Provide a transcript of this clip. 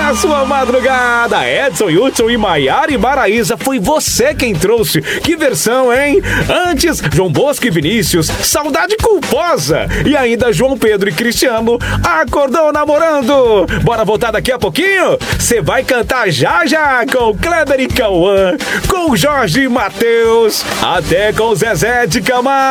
na sua madrugada. Edson, Hudson e Maiara e Maraísa, foi você quem trouxe. Que versão, hein? Antes, João Bosco e Vinícius, Saudade Culposa. E ainda João Pedro e Cristiano, Acordou Namorando. Bora voltar daqui a pouquinho? Você vai cantar já já com Kleber e Cauã, com Jorge e Matheus, até com Zezé de Camargo.